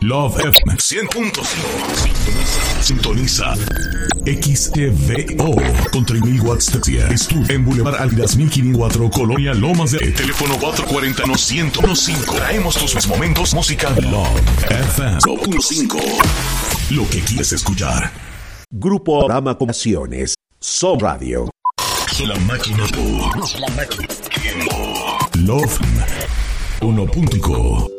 Love FM 100.5. Sintoniza. XTVO con 3000 watts de potencia. Estudio en Boulevard Álvidas 1504, Colonia Lomas de... Teléfono 440-100-105. Traemos tus momentos música. Love FM 5.5. Lo que quieres escuchar. Grupo Rama Comunicaciones. Som Radio. La máquina. La máquina. Love 1.5.